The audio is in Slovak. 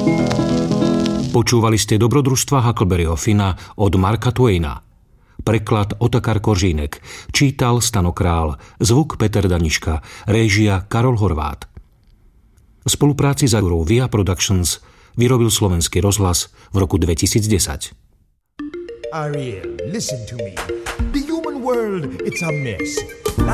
Počúvali ste Dobrodružstva Huckleberryho Finna od Marka Twaina. Preklad Otakar Koržínek. Čítal Stano Král. Zvuk Peter Daniška. Réžia Karol Horvát. V spolupráci s agentúrou Via Productions vyrobil Slovenský rozhlas v roku 2010. Ariel, listen to me. The human world, it's a mess.